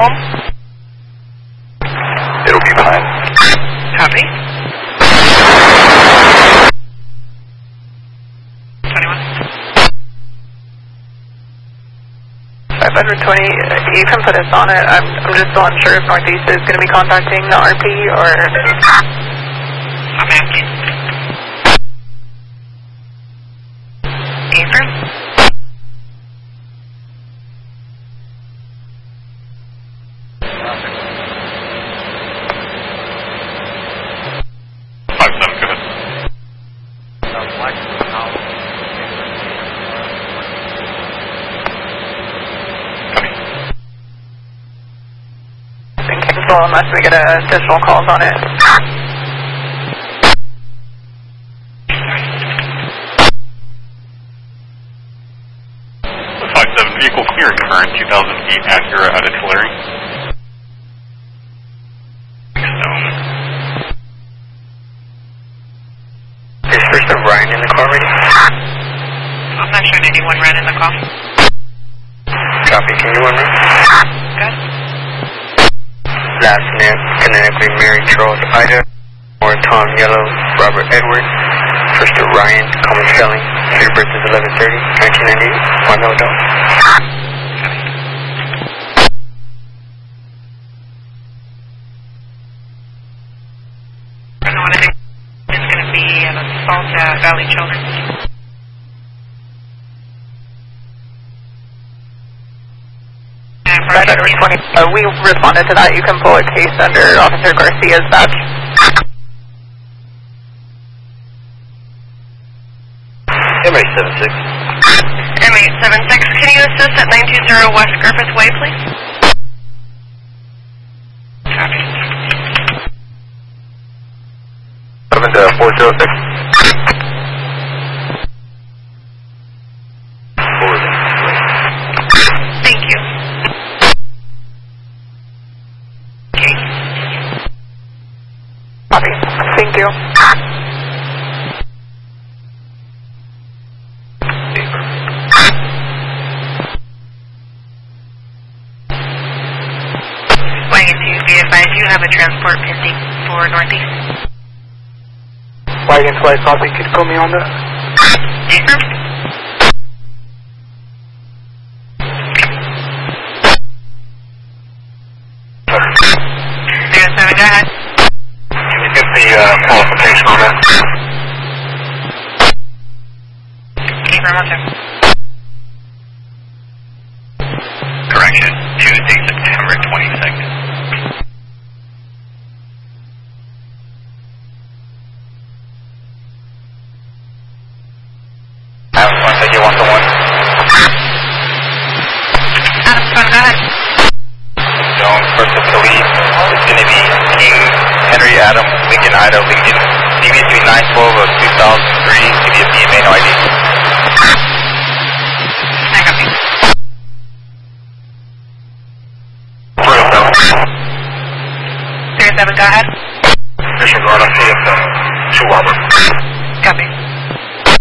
home? It'll be fine. Copy. 520, you can put us on it. I'm just still unsure if Northeast is going to be contacting the RP or... Okay. Apron? Unless we get additional calls on it. 5-7 vehicle clearing current 2008 Acura out of Tulare. Is first of Ryan in the car already? I'm not showing anyone ran in the call. Copy, can you run me? Good. Last name, phonetically Mary Charles Ida, or Tom Yellow, Robert Edward, first of Ryan, common spelling, date of birth is 11/30/1998, Juan Odo. It's going to be an assault at Valley Children's. We responded to that. You can pull a case under Officer Garcia's badge. MA-76. MA-76, can you assist at 920 West Griffith Way, please? Copy. 7-406. Thank you. Copy. Thank you. Wagon 2, be advised you have a transport pending for Northeast. Wagon 2, copy, could you put me on that? Affirm. 07, go ahead. Get the qualification on that. Affirm, one second. Correction, Tuesday, September 22nd. Adam, want to take you 1-1? Adam, go ahead. Jones, first of Khalid, it's going to be King, Henry, Adam, Lincoln, Ida, Lincoln, DB3 912 of 2003, give you a PMA, no ID. I copy. 07, go ahead.